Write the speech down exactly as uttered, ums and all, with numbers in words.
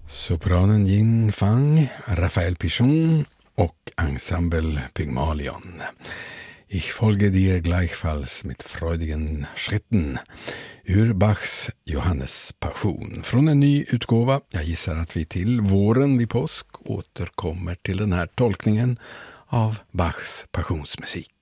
Sopranen Jing Fang, Raphael Pichon och Ensemble Pygmalion. Ich folge dir gleichfalls mit freudigen Schritten ur Bachs Johannes Passion. Från en ny utgåva, jag gissar att vi till våren vid påsk återkommer till den här tolkningen av Bachs passionsmusik.